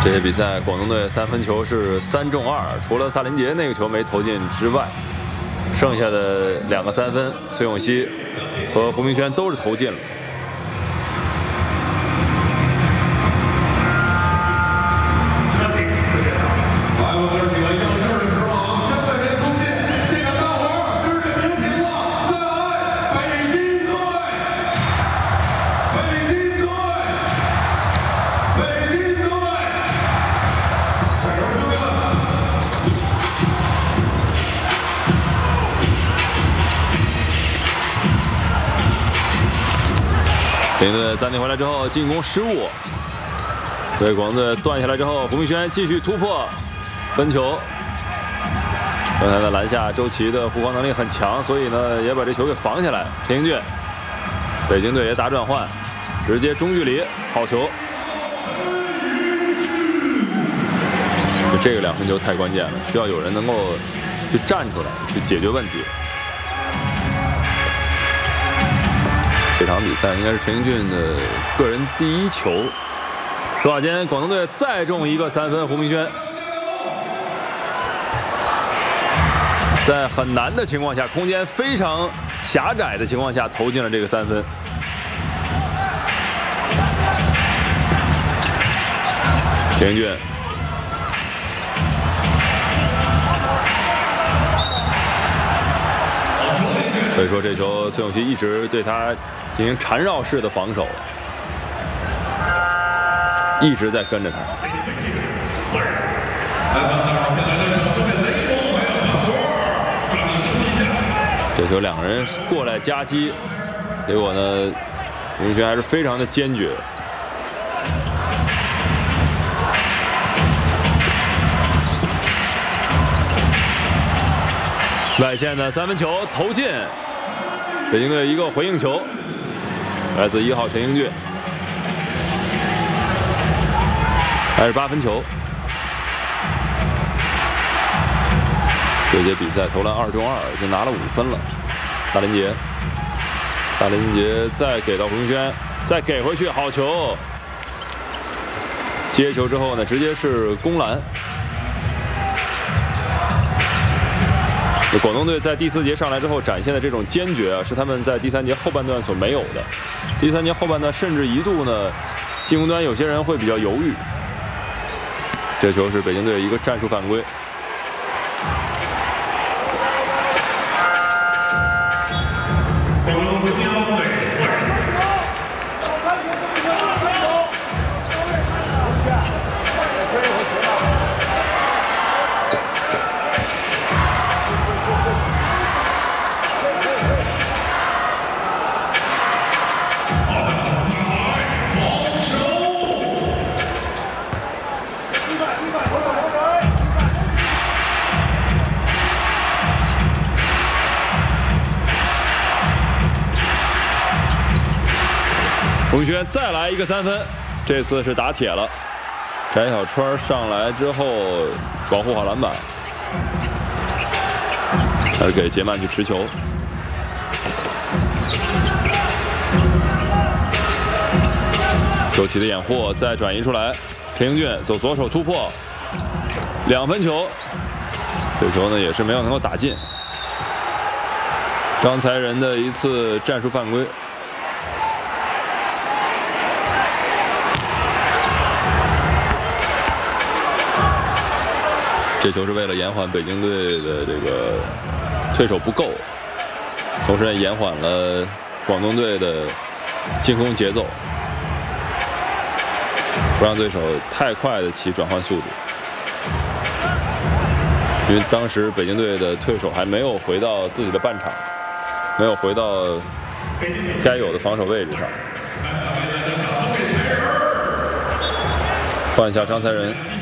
这些比赛，广东队三分球是3中2，除了萨林杰那个球没投进之外，剩下的2个3分，孙永熙和胡明轩都是投进了。 北京队暂停回来之后，进攻失误，对广东队断下来之后，胡明轩继续突破分球。刚才的篮下，周琦的护防能力很强，所以呢也把这球给防下来。陈英俊，北京队也打转换，直接中距离，好球。这个2分球太关键了，需要有人能够去站出来去解决问题。 这场比赛应该是陈英俊的个人第1球。说话间，广东队再中一个3分，胡明轩在很难的情况下，空间非常狭窄的情况下投进了这个3分。陈英俊。 所以说，这球崔永熙一直对他进行缠绕式的防守，一直在跟着他。这球2个人过来夹击，结果呢，胡明轩还是非常的坚决。外线的3分球投进，北京队一个回应球，来自1号陈英俊，还是8分球。这节比赛投篮2中2，已经拿了5分了。大林杰再给到胡明轩，再给回去，好球！接球之后呢，直接是攻篮。 广东队在第4节上来之后展现的这种坚决啊，是他们在第3节后半段所没有的。第3节后半段甚至一度呢，进攻端有些人会比较犹豫。这球是北京队一个战术犯规。胡明轩再来一个3分，这次是打铁了。翟小川上来之后保护好篮板，还是给杰曼去持球。周琦的掩护再转移出来，陈英俊走左手突破，2分球，这球呢也是没有能够打进。张才仁的一次战术犯规。 这球是为了延缓北京队的这个退守不够，同时也延缓了广东队的进攻节奏，不让对手太快的起转换速度。因为当时北京队的退守还没有回到自己的半场，没有回到该有的防守位置上。换一下张才仁。